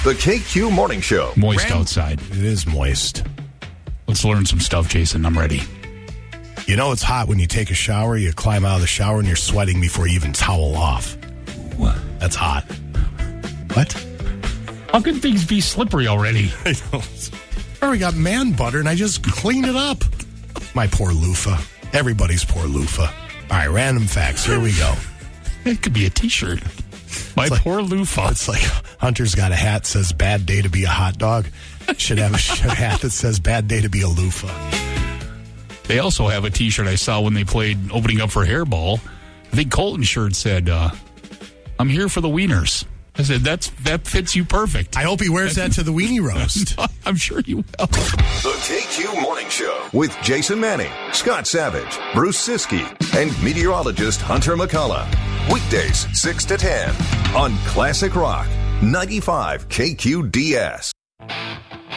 The KQ Morning Show. Moist outside. It is moist. Let's learn some stuff, Jason. I'm ready. You know it's hot when you take a shower, you climb out of the shower, and you're sweating before you even towel off. What? That's hot. What? How can things be slippery already? I already got man butter, and I just cleaned it up. My poor loofah. Everybody's poor loofah. All right, random facts. Here we go. It could be a T-shirt. My poor loofah. It's like Hunter's got a hat that says bad day to be a hot dog. Should have a hat that says bad day to be a loofah. They also have a T-shirt I saw when they played opening up for Hairball. I think Colton's shirt said, I'm here for the wieners. I said, that fits you perfect. I hope he wears that to the weenie roast. I'm sure you will. The KQ Morning Show with Jason Manning, Scott Savage, Bruce Siskey, and meteorologist Hunter McCullough. Weekdays 6 to 10 on Classic Rock 95 KQDS.